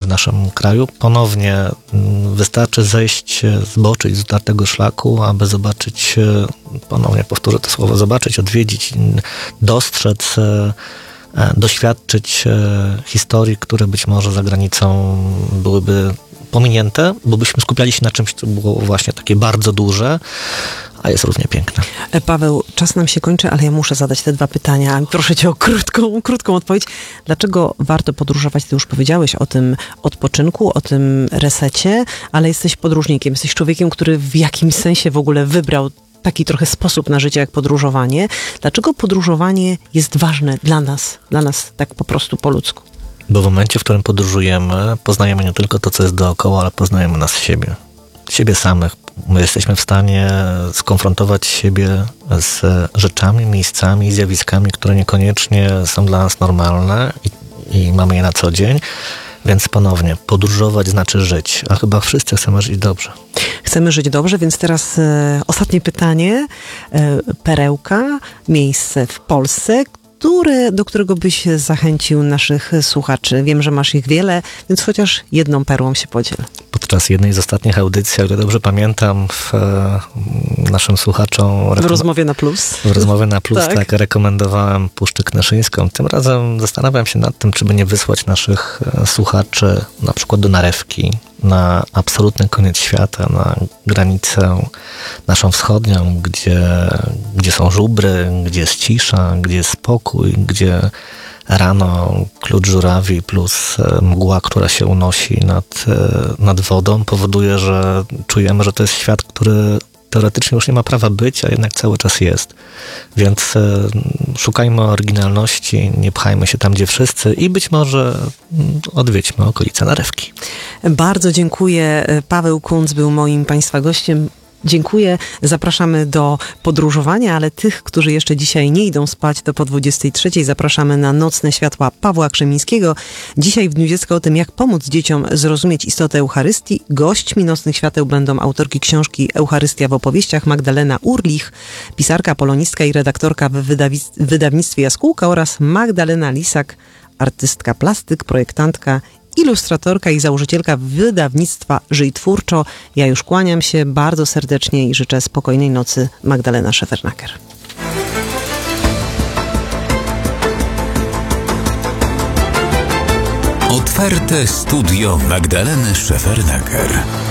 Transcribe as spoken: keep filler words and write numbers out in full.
naszym kraju. Ponownie wystarczy zejść, zboczyć z utartego szlaku, aby zobaczyć, ponownie powtórzę to słowo, zobaczyć, odwiedzić, dostrzec, doświadczyć historii, które być może za granicą byłyby pominięte, bo byśmy skupiali się na czymś, co było właśnie takie bardzo duże, a jest równie piękne. Paweł, czas nam się kończy, ale ja muszę zadać te dwa pytania. Proszę cię o krótką, krótką odpowiedź. Dlaczego warto podróżować? Ty już powiedziałeś o tym odpoczynku, o tym resecie, ale jesteś podróżnikiem, jesteś człowiekiem, który w jakimś sensie w ogóle wybrał taki trochę sposób na życie jak podróżowanie. Dlaczego podróżowanie jest ważne dla nas, dla nas tak po prostu po ludzku? Bo w momencie, w którym podróżujemy, poznajemy nie tylko to, co jest dookoła, ale poznajemy nas siebie. Siebie samych. My jesteśmy w stanie skonfrontować siebie z rzeczami, miejscami, zjawiskami, które niekoniecznie są dla nas normalne i, i mamy je na co dzień. Więc ponownie, podróżować znaczy żyć, a chyba wszyscy chcemy żyć dobrze. Chcemy żyć dobrze, więc teraz e, ostatnie pytanie. E, perełka, miejsce w Polsce, Który, do którego byś zachęcił naszych słuchaczy? Wiem, że masz ich wiele, więc chociaż jedną perłą się podziel. Podczas jednej z ostatnich audycji, o ile dobrze pamiętam, w e, naszym słuchaczom... Rekom- w rozmowie na plus. W rozmowie na plus, tak. tak, rekomendowałem Puszczę Knyszyńską. Tym razem zastanawiam się nad tym, czy by nie wysłać naszych słuchaczy na przykład do Narewki, na absolutny koniec świata, na granicę naszą wschodnią, gdzie, gdzie są żubry, gdzie jest cisza, gdzie jest spokój, gdzie rano klucz żurawi plus mgła, która się unosi nad, nad wodą, powoduje, że czujemy, że to jest świat, który teoretycznie już nie ma prawa być, a jednak cały czas jest. Więc szukajmy oryginalności, nie pchajmy się tam, gdzie wszyscy i być może odwiedźmy okolice Narewki. Bardzo dziękuję. Paweł Kunc był moim Państwa gościem. Dziękuję. Zapraszamy do podróżowania, ale tych, którzy jeszcze dzisiaj nie idą spać, to po dwudziestej trzeciej zapraszamy na Nocne Światła Pawła Krzemińskiego. Dzisiaj w Dniu Dziecka o tym, jak pomóc dzieciom zrozumieć istotę Eucharystii. Gośćmi Nocnych Świateł będą autorki książki Eucharystia w opowieściach Magdalena Urlich, pisarka, polonistka i redaktorka w wydawi- wydawnictwie Jaskółka oraz Magdalena Lisak, artystka plastyk, projektantka, ilustratorka i założycielka wydawnictwa Żyj Twórczo. Ja już kłaniam się bardzo serdecznie i życzę spokojnej nocy. Magdalena Szefernaker. Otwarte studio Magdaleny Szefernaker.